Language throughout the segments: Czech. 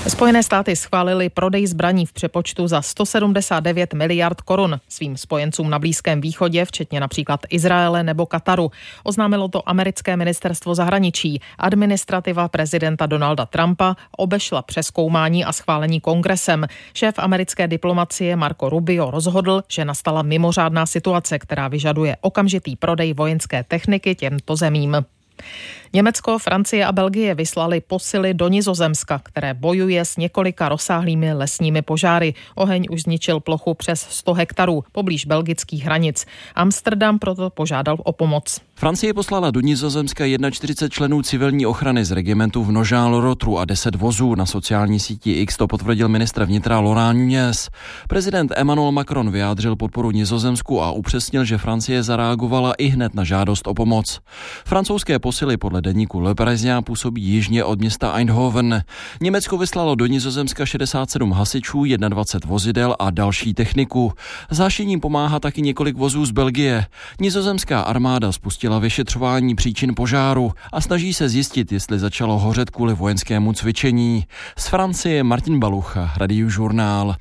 Spojené státy schválily prodej zbraní v přepočtu za 179 miliard korun svým spojencům na Blízkém východě, včetně například Izraele nebo Kataru. Oznámilo to americké ministerstvo zahraničí. Administrativa prezidenta Donalda Trumpa obešla přezkoumání a schválení kongresem. Šéf americké diplomacie Marco Rubio rozhodl, že nastala mimořádná situace, která vyžaduje okamžitý prodej vojenské techniky těmto zemím. Německo, Francie a Belgie vyslali posily do Nizozemska, které bojuje s několika rozsáhlými lesními požáry. Oheň už zničil plochu přes 100 hektarů poblíž belgických hranic. Amsterdam proto požádal o pomoc. Francie poslala do Nizozemska 41 členů civilní ochrany z regimentu v Nogent-le-Rotrou a 10 vozů. Na sociální síti X to potvrdil ministr vnitra Laurent Nunez. Prezident Emmanuel Macron vyjádřil podporu Nizozemsku a upřesnil, že Francie zareagovala i hned na žádost o pomoc. Francouzské posily podle deníku Le Parisien působí jižně od města Eindhoven. Německo vyslalo do Nizozemska 67 hasičů, 21 vozidel a další techniku. Zášením pomáhá taky několik vozů z Belgie. Nizozemská armáda spustila vyšetřování příčin požáru a snaží se zjistit, jestli začalo hořet kvůli vojenskému cvičení. Z Francie Martin Balucha, Radiožurnál.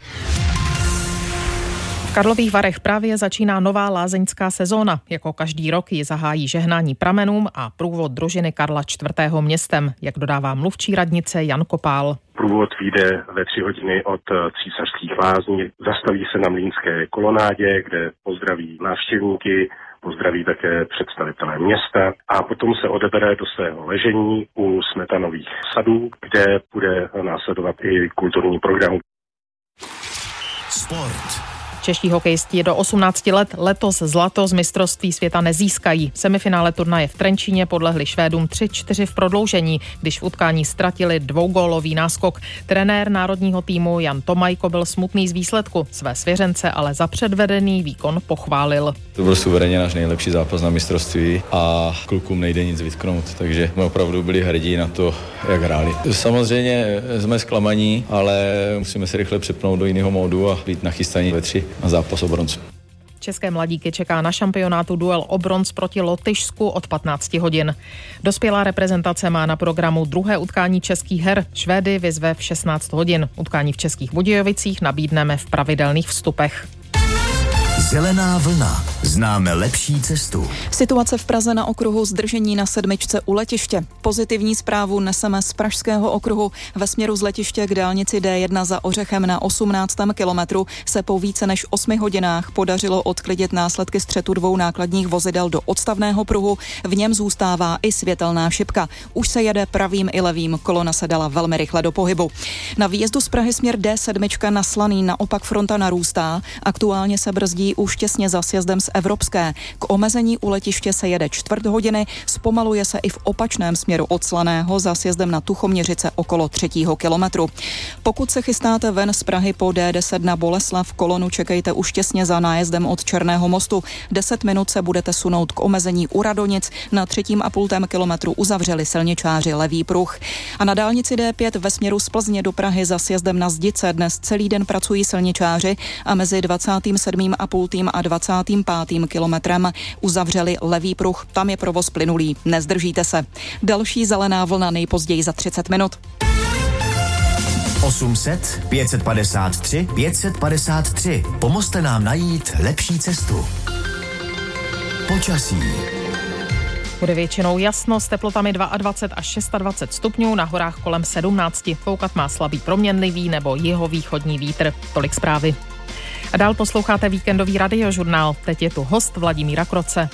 V Karlových Varech právě začíná nová lázeňská sezóna. Jako každý rok ji zahájí žehnání pramenům a průvod družiny Karla IV. Městem, jak dodává mluvčí radnice Jan Kopál. Průvod vyjde ve 3 hodiny od Císařských lázní, zastaví se na Mlýnské kolonádě, kde pozdraví návštěvníky, pozdraví také představitelé města a potom se odebere do svého ležení u Smetanových sadů, kde bude následovat i kulturní program. Sport. Čeští hokejisti do 18 let letos zlato z mistrovství světa nezískají. V semifinále turnaje v Trenčíně podlehli Švédům 3-4 v prodloužení, když v utkání ztratili 2gólový náskok. Trenér národního týmu Jan Tomajko byl smutný z výsledku. Své svěřence ale za předvedený výkon pochválil. To byl suverénně náš nejlepší zápas na mistrovství a klukům nejde nic vytknout, takže jsme opravdu byli hrdí na to, jak hráli. Samozřejmě jsme zklamaní, ale musíme se rychle přepnout do jiného módu a být nachystaní ve 3 na zápas o bronz. České mladíky čeká na šampionátu duel o bronz proti Lotyšsku od 15 hodin. Dospělá reprezentace má na programu druhé utkání českých her. Švédy vyzve v 16 hodin. Utkání v Českých Budějovicích nabídneme v pravidelných vstupech. Zelená vlna. Známe lepší cestu. Situace v Praze na okruhu zdržení na 7 u letiště. Pozitivní zprávu neseme z pražského okruhu. Ve směru z letiště k dálnici D1 za Ořechem na 18. kilometru se po více než 8 hodinách podařilo odklidit následky střetu 2 nákladních vozidel do odstavného pruhu. V něm zůstává i světelná šipka. Už se jede pravým i levým, kolona se dala velmi rychle do pohybu. Na výjezdu z Prahy směr D7 na Slaný naopak fronta narůstá. Aktuálně se brzdí už těsně za sjezdem z Evropské. K omezení u letiště se jede 4 hodiny, zpomaluje se i v opačném směru od Slaného za sjezdem na Tuchoměřice okolo 3. kilometru. Pokud se chystáte ven z Prahy po D10 na Boleslav, kolonu čekejte už těsně za nájezdem od Černého mostu. 10 minut se budete sunout k omezení u Radonic, na 3,5 kilometru uzavřeli silničáři levý pruh. A na dálnici D5 ve směru z Plzně do Prahy za sjezdem na Zdice dnes celý den pracují silničáři a mezi 27,5 a 25. kilometrem uzavřeli levý pruh, tam je provoz plynulý, nezdržíte se. Další zelená vlna nejpozději za 30 minut. 800 553 553. Pomozte nám najít lepší cestu. Počasí. Bude většinou jasno s teplotami 22 až 26 stupňů, na horách kolem 17. Foukat má slabý proměnlivý nebo jihovýchodní vítr. Tolik zprávy. A dál posloucháte víkendový radiožurnál. Teď je tu host Vladimíra Kroce.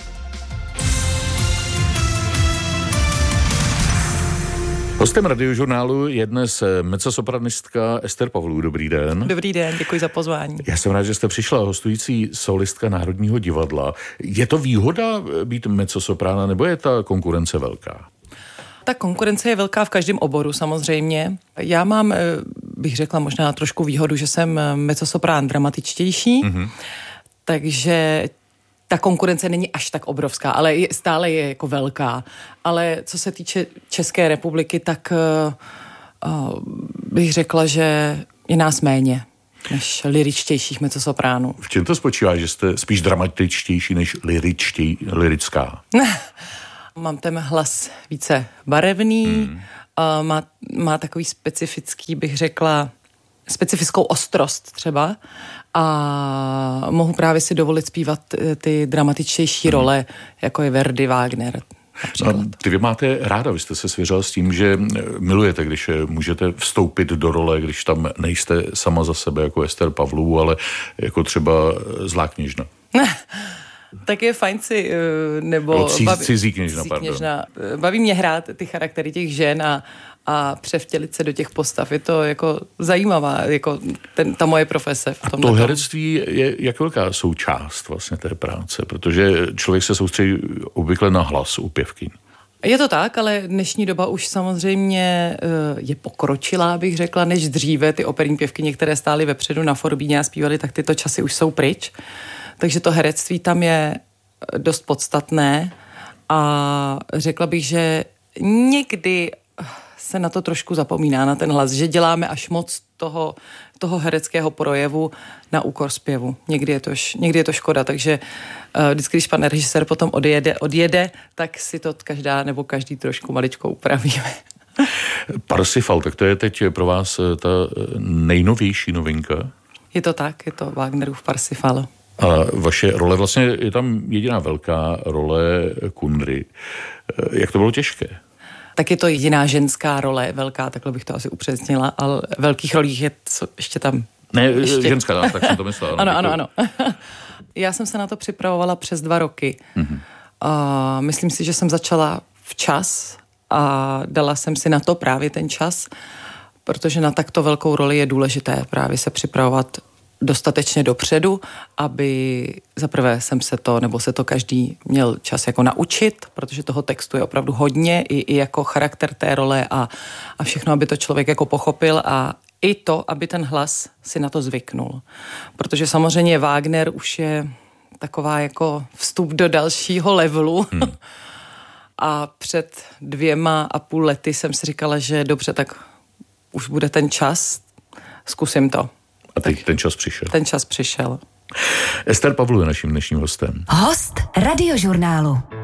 Hostem radiožurnálu je dnes mezzosopranistka Ester Pavlů. Dobrý den. Dobrý den, děkuji za pozvání. Já jsem rád, že jste přišla, hostující solistka Národního divadla. Je to výhoda být mezzosoprána, nebo je ta konkurence velká? Ta konkurence je velká v každém oboru samozřejmě. Já mám, bych řekla, možná trošku výhodu, že jsem mezzosoprán dramatičtější, takže ta konkurence není až tak obrovská, ale stále je jako velká. Ale co se týče České republiky, tak bych řekla, že je nás méně než lyričtějších mezzosopránů. V čem to spočívá, že jste spíš dramatičtější než lyrická? Mám ten hlas více barevný má takový specifický, bych řekla, specifickou ostrost třeba a mohu právě si dovolit zpívat ty dramatičtější role, jako je Verdi, Wagner. Vy máte ráda, vy jste se svěřila s tím, že milujete, když můžete vstoupit do role, když tam nejste sama za sebe jako Ester Pavlovou, ale jako třeba zlá kněžna. Tak je fajn si, nebo cizí kněžna, pardon. Baví mě hrát ty charaktery těch žen a převtělit se do těch postav. Je to jako zajímavá, jako ta moje profese. A to herectví je jak velká součást vlastně té práce, protože člověk se soustředí obvykle na hlas u pěvkyň. Je to tak, ale dnešní doba už samozřejmě je pokročilá, bych řekla, než dříve. Ty operní pěvkyně, které stály vepředu na forbíně a zpívaly, tak tyto časy už jsou pryč. Takže to herectví tam je dost podstatné a řekla bych, že někdy se na to trošku zapomíná, na ten hlas, že děláme až moc toho hereckého projevu na úkor zpěvu. Někdy je to škoda, takže vždycky, když pan režisér potom odjede, tak si to každý trošku maličko upravíme. Parsifal, tak to je teď pro vás ta nejnovější novinka? Je to tak, je to Wagnerův Parsifal. A vaše role, vlastně je tam jediná velká role Kundry. Jak to bylo těžké? Tak je to jediná ženská role, velká, takhle bych to asi upřesnila, ale velkých rolích je ještě tam... Ženská, tak jsem to myslel. Ano. Já jsem se na to připravovala přes 2 roky. Mm-hmm. A myslím si, že jsem začala včas a dala jsem si na to právě ten čas, protože na takto velkou roli je důležité právě se připravovat dostatečně dopředu, aby zaprvé se to každý měl čas jako naučit, protože toho textu je opravdu hodně, i jako charakter té role a všechno, aby to člověk jako pochopil a i to, aby ten hlas si na to zvyknul. Protože samozřejmě Wagner už je taková jako vstup do dalšího levelu. A před 2,5 lety jsem si říkala, že dobře, tak už bude ten čas, zkusím to. A teď ten čas přišel. Ten čas přišel. Ester Pavlů je naším dnešním hostem. Host Radiožurnálu.